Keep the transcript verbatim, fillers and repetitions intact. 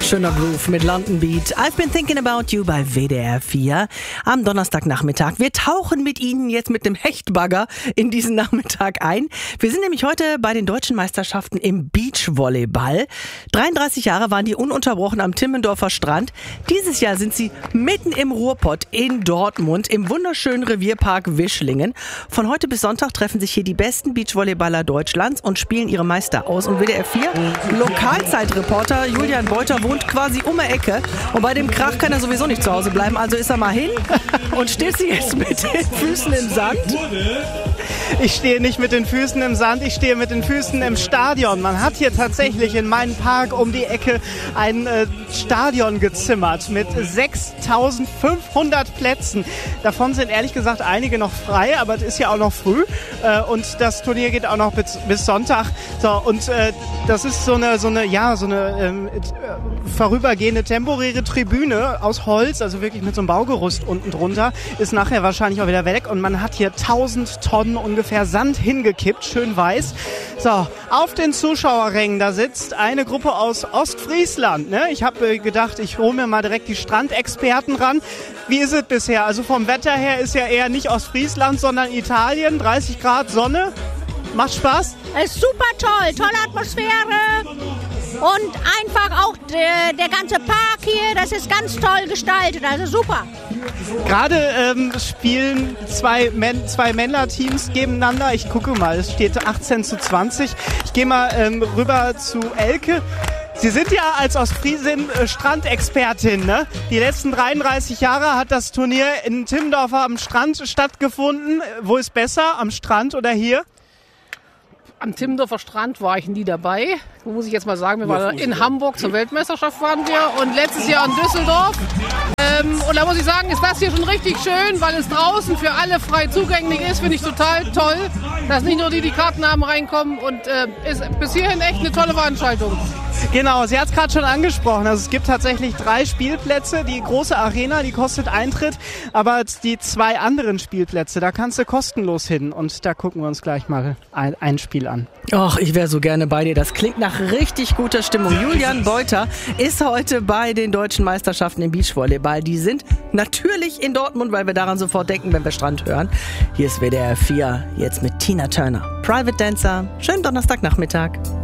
Schöner Groove mit London Beat. I've been thinking about you bei W D R vier am Donnerstagnachmittag. Wir tauchen mit Ihnen jetzt mit dem Hechtbagger in diesen Nachmittag ein. Wir sind nämlich heute bei den deutschen Meisterschaften im Beachvolleyball. dreiunddreißig Jahre waren die ununterbrochen am Timmendorfer Strand. Dieses Jahr sind sie mitten im Ruhrpott in Dortmund im wunderschönen Revierpark Wischlingen. Von heute bis Sonntag treffen sich hier die besten Beachvolleyballer Deutschlands und spielen ihre Meister aus. Und W D R vier Lokalzeitreporter Julian Beuter wohnt quasi um die Ecke und bei dem Krach kann er sowieso nicht zu Hause bleiben, also ist er mal hin und steht sie jetzt mit den Füßen im Sand. Ich stehe nicht mit den Füßen im Sand, ich stehe mit den Füßen im Stadion. Man hat hier tatsächlich in meinem Park um die Ecke ein äh, Stadion gezimmert mit sechstausendfünfhundert Plätzen. Davon sind ehrlich gesagt einige noch frei, aber es ist ja auch noch früh äh, und das Turnier geht auch noch bis, bis Sonntag. So, und äh, das ist so eine, so eine, ja, so eine ähm, vorübergehende temporäre Tribüne aus Holz, also wirklich mit so einem Baugerüst unten drunter, ist nachher wahrscheinlich auch wieder weg und man hat hier tausend Tonnen ungefähr Sand hingekippt, schön weiß. So, auf den Zuschauerrängen, da sitzt eine Gruppe aus Ostfriesland. Ne? Ich habe äh, gedacht, ich hole mir mal direkt die Strandexperten ran. Wie ist es bisher? Also vom Wetter her ist ja eher nicht Ostfriesland, sondern Italien, dreißig Grad Sonne. Macht Spaß? Es ist super toll, tolle Atmosphäre und einfach auch der, der ganze Park hier, das ist ganz toll gestaltet, also super. Gerade ähm, spielen zwei, Män- zwei Männerteams gegeneinander. Ich gucke mal, es steht achtzehn zu zwanzig. Ich gehe mal ähm, rüber zu Elke. Sie sind ja als Ostfriesin äh, Strandexpertin, ne? Die letzten dreiunddreißig Jahre hat das Turnier in Timmendorfer am Strand stattgefunden. Wo ist besser, am Strand oder hier? Am Timmendorfer Strand war ich nie dabei. Wo muss ich jetzt mal sagen, wir waren in Hamburg zur Weltmeisterschaft waren wir und letztes Jahr in Düsseldorf. Ähm, und da muss ich sagen, ist das hier schon richtig schön, weil es draußen für alle frei zugänglich ist. Finde ich total toll, dass nicht nur die, die Karten haben, reinkommen. Und äh, ist bis hierhin echt eine tolle Veranstaltung. Genau, sie hat es gerade schon angesprochen. Also es gibt tatsächlich drei Spielplätze. Die große Arena, die kostet Eintritt. Aber die zwei anderen Spielplätze, da kannst du kostenlos hin. Und da gucken wir uns gleich mal ein, ein Spiel an. Ach, ich wäre so gerne bei dir. Das klingt nach richtig guter Stimmung. Julian Beuter ist heute bei den deutschen Meisterschaften im Beachvolleyball. Die sind natürlich in Dortmund, weil wir daran sofort denken, wenn wir Strand hören. Hier ist W D R vier, jetzt mit Tina Turner. Private Dancer. Schönen Donnerstagnachmittag.